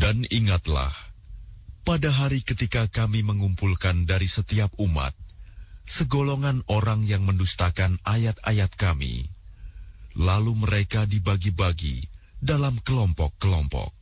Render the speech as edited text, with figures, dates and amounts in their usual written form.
Dan ingatlah, pada hari ketika kami mengumpulkan dari setiap umat segolongan orang yang mendustakan ayat-ayat kami, lalu mereka dibagi-bagi dalam kelompok-kelompok.